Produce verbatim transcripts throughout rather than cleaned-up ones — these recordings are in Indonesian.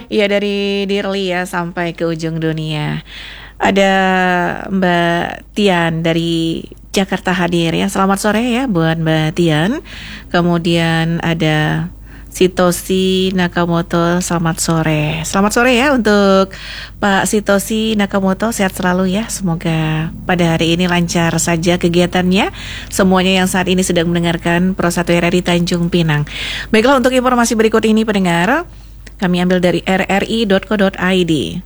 Iya, dari Dirli ya sampai ke ujung dunia. Ada Mbak Tian dari Jakarta hadir ya. Selamat sore ya buat Mbak Tian. Kemudian ada Sitoshi Nakamoto, selamat sore. Selamat sore ya untuk Pak Sitoshi Nakamoto, sehat selalu ya. Semoga pada hari ini lancar saja kegiatannya. Semuanya yang saat ini sedang mendengarkan Pro satu R R I Tanjung Pinang. Baiklah, untuk informasi berikut ini pendengar, kami ambil dari r r i dot co dot i d.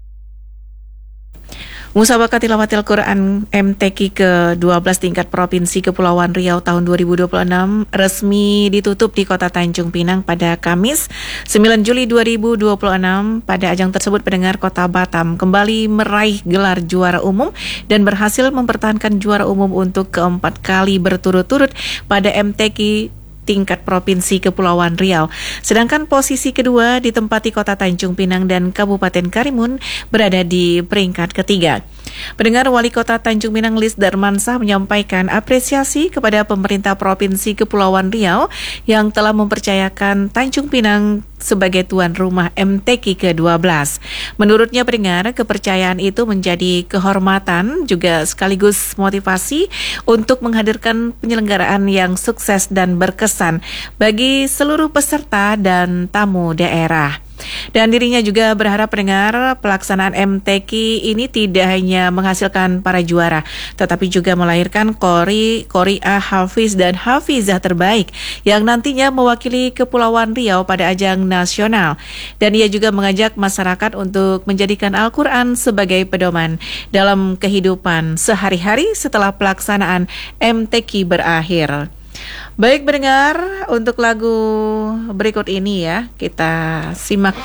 Musabaqah Tilawatil Quran M T Q ke dua belas tingkat Provinsi Kepulauan Riau tahun dua ribu dua puluh enam resmi ditutup di Kota Tanjung Pinang pada Kamis sembilan Juli dua ribu dua puluh enam. Pada ajang tersebut pendengar, Kota Batam kembali meraih gelar juara umum dan berhasil mempertahankan juara umum untuk keempat kali berturut-turut pada M T Q tingkat Provinsi Kepulauan Riau. Sedangkan posisi kedua ditempati Kota Tanjung Pinang dan Kabupaten Karimun berada di peringkat ketiga. Pendengar, Wali Kota Tanjung Pinang Lis Darmansah menyampaikan apresiasi kepada pemerintah Provinsi Kepulauan Riau yang telah mempercayakan Tanjung Pinang sebagai tuan rumah M T Q ke dua belas. Menurutnya pendengar, kepercayaan itu menjadi kehormatan juga sekaligus motivasi untuk menghadirkan penyelenggaraan yang sukses dan berkesan bagi seluruh peserta dan tamu daerah. Dan dirinya juga berharap pendengar pelaksanaan M T Q ini tidak hanya menghasilkan para juara, tetapi juga melahirkan Qori, Qori'ah, Hafiz dan Hafizah terbaik yang nantinya mewakili Kepulauan Riau pada ajang nasional. Dan ia juga mengajak masyarakat untuk menjadikan Al-Quran sebagai pedoman dalam kehidupan sehari-hari setelah pelaksanaan M T Q berakhir. Baik pendengar, untuk lagu berikut ini ya, kita simak.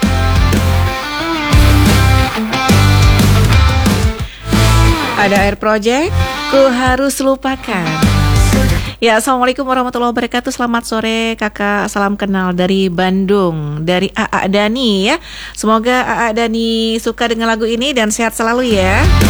Ada Air Project, Ku Harus Lupakan. Ya, Assalamualaikum warahmatullahi wabarakatuh. Selamat sore kakak, salam kenal dari Bandung, dari A A Dani ya. Semoga A A Dani suka dengan lagu ini dan sehat selalu ya.